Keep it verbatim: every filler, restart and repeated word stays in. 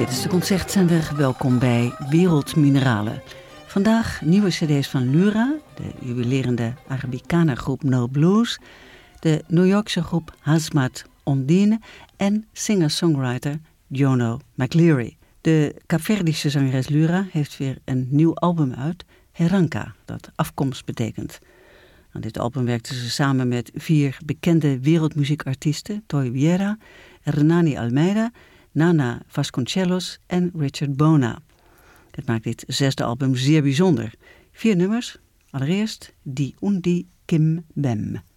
Tijdens de concertzender welkom bij Wereldmineralen. Vandaag nieuwe cd's van Lura, de jubilerende Arabicana-groep No Blues, de New Yorkse groep Hazmat Ondine en singer-songwriter Jono McLeary. De Kaapverdische zangeres Lura heeft weer een nieuw album uit, Heranka, dat afkomst betekent. Aan dit album werkte ze samen met vier bekende wereldmuziekartiesten, Toy Vieira, Renani Almeida, Nana Vasconcelos en Richard Bona. Het maakt dit zesde album zeer bijzonder. Vier nummers. Allereerst Die Undi Kim Bem.